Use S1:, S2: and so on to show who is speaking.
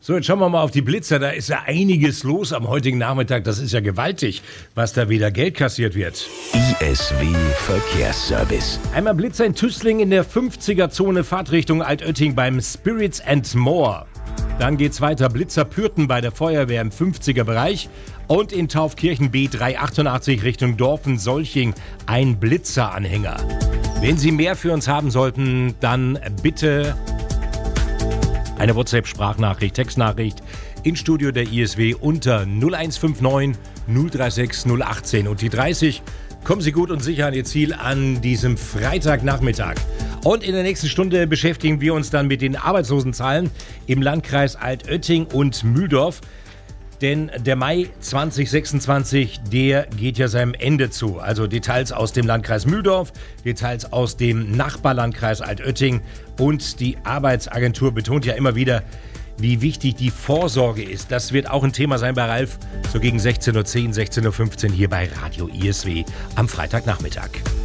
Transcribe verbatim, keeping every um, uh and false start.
S1: So, jetzt schauen wir mal auf die Blitzer. Da ist ja einiges los am heutigen Nachmittag. Das ist ja gewaltig, was da wieder Geld kassiert wird.
S2: I S W Verkehrsservice.
S1: Einmal Blitzer in Tüßling in der fünfziger-Zone Fahrtrichtung Altötting beim Spirits and More. Dann geht's weiter Blitzer Pürten bei der Feuerwehr im fünfziger-Bereich. Und in Taufkirchen B dreihundertachtundachtzig Richtung Dorfen-Solching ein Blitzeranhänger. Wenn Sie mehr für uns haben sollten, dann bitte eine WhatsApp-Sprachnachricht, Textnachricht ins Studio der I S W unter null eins fünf neun null drei sechs null eins acht und die dreißig. Kommen Sie gut und sicher an Ihr Ziel an diesem Freitagnachmittag. Und in der nächsten Stunde beschäftigen wir uns dann mit den Arbeitslosenzahlen im Landkreis Altötting und Mühldorf. Denn der Mai zwanzig sechsundzwanzig, der geht ja seinem Ende zu. Also Details aus dem Landkreis Mühldorf, Details aus dem Nachbarlandkreis Altötting. Und die Arbeitsagentur betont ja immer wieder, wie wichtig die Vorsorge ist. Das wird auch ein Thema sein bei Ralf, so gegen sechzehn Uhr zehn, sechzehn Uhr fünfzehn hier bei Radio I S W am Freitagnachmittag.